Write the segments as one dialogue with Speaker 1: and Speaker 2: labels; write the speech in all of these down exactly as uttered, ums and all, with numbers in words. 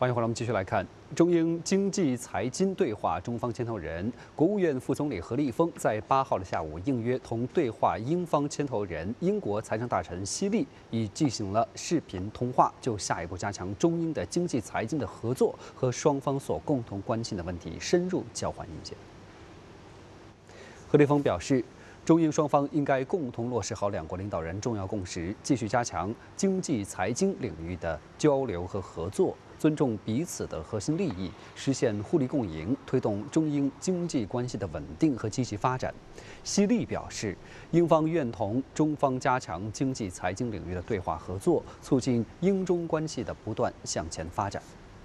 Speaker 1: 欢迎回来，我们继续来看中英经济财经对话。中方牵头人、国务院副总理何立峰在八号的下午应约同对话英方牵头人、英国财政大臣希利，已进行了视频通话，就下一步加强中英的经济财经的合作和双方所共同关心的问题深入交换意见。何立峰表示，中英双方应该共同落实好两国领导人重要共识，继续加强经济财经领域的交流和合作，尊重彼此的核心利益，实现互利共赢，推动中英经济关系的稳定和积极发展。希利表示，英方愿同中方加强经济财经领域的对话合作，促进英中关系的不断向前发展。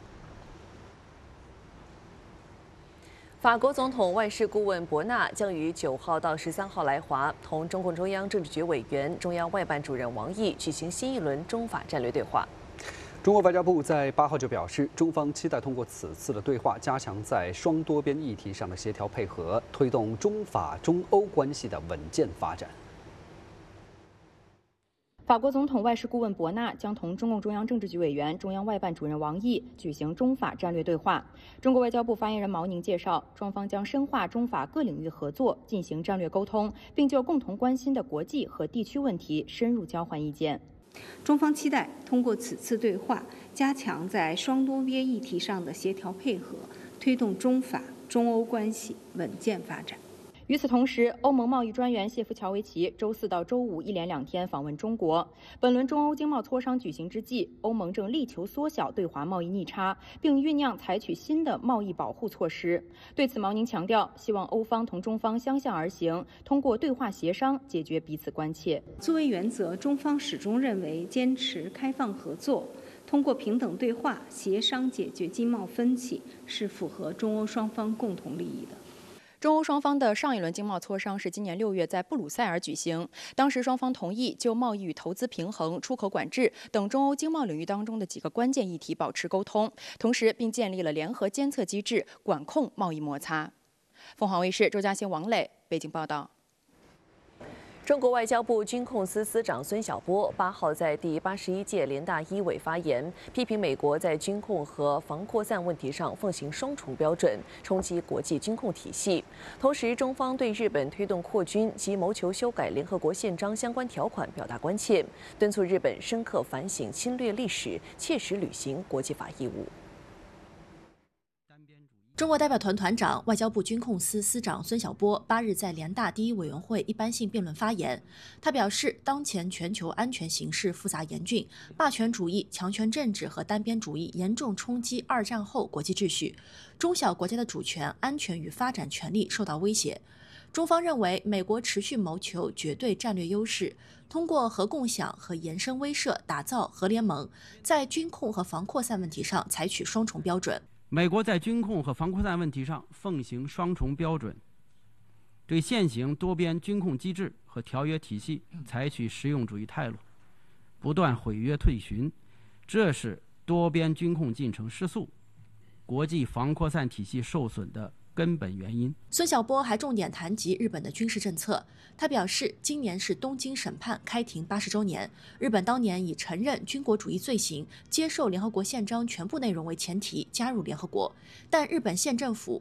Speaker 2: 法国总统外事顾问博纳将于九号到十三号来华，同中共中央政治局委员、中央外办主任王毅举行新一轮中法战略对话。
Speaker 1: 中国外交部在八号就表示，中方期待通过此次的对话，加强在双多边议题上的协调配合，推动中法、中欧关系的稳健发展。
Speaker 3: 法国总统外事顾问博纳将同中共中央政治局委员、中央外办主任王毅举行中法战略对话。中国外交部发言人毛宁介绍，双方将深化中法各领域合作，进行战略沟通，并就共同关心的国际和地区问题深入交换意见。
Speaker 4: 中方期待通过此次对话，加强在双多边议题上的协调配合，推动中法、中欧关系稳健发展。
Speaker 3: 与此同时，欧盟贸易专员谢夫乔维奇周四到周五一连两天访问中国。本轮中欧经贸磋商举行之际，欧盟正力求缩小对华贸易逆差，并酝酿采取新的贸易保护措施。对此，毛宁强调，希望欧方同中方相向而行，通过对话协商解决彼此关切。
Speaker 4: 作为原则，中方始终认为坚持开放合作，通过平等对话协商解决经贸分歧，是符合中欧双方共同利益的。
Speaker 3: 中欧双方的上一轮经贸磋商是今年六月在布鲁塞尔举行，当时双方同意就贸易与投资平衡、出口管制等中欧经贸领域当中的几个关键议题保持沟通，同时并建立了联合监测机制，管控贸易摩擦。凤凰卫视周嘉欣、王磊北京报道。
Speaker 2: 中国外交部军控司司长孙晓波八号在第八十一届联大一委发言，批评美国在军控和防扩散问题上奉行双重标准，冲击国际军控体系。同时，中方对日本推动扩军及谋求修改联合国宪章相关条款表达关切，敦促日本深刻反省侵略历史，切实履行国际法义务。
Speaker 5: 中国代表团团长、外交部军控司司长孙晓波八日在联大第一委员会一般性辩论发言。他表示，当前全球安全形势复杂严峻，霸权主义、强权政治和单边主义严重冲击二战后国际秩序，中小国家的主权、安全与发展权利受到威胁。中方认为，美国持续谋求绝对战略优势，通过核共享和延伸威慑打造核联盟，在军控和防扩散问题上采取双重标准。
Speaker 6: 美国在军控和防扩散问题上奉行双重标准，对现行多边军控机制和条约体系采取实用主义态度，不断毁约退群，这是多边军控进程失速、国际防扩散体系受损的根本原因。
Speaker 5: 孙晓波还重点谈及日本的军事政策。他表示，今年是东京审判开庭八十周年，日本当年以承认军国主义罪行、接受联合国宪章全部内容为前提加入联合国，但日本县政府